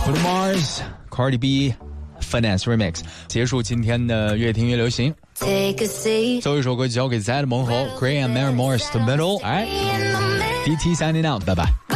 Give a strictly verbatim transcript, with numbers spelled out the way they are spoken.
Bruno Mars Cardi B Finesse Remix 结束今天的越听越流行。最后一首歌交给 Zed 蒙侯 Gray and Mary Morris The Middle。哎 D T signing out， 拜拜。